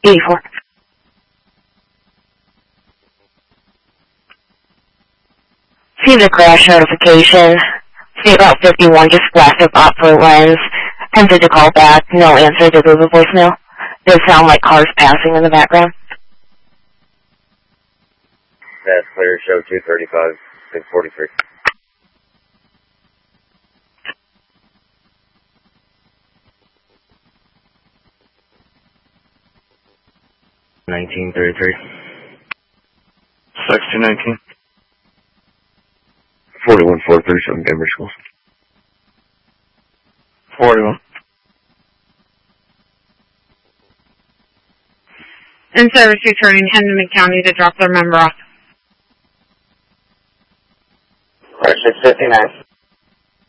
84. See the crash notification. State Route 51 just blasted off-road lines. Attempted to call back. No answer to Google voicemail. Does sound like cars passing in the background. That's clear. Show 235, 643. $19.33. 6219. 41437 Denver Schools. 41. In service returning Hindman County to drop their member off. 659.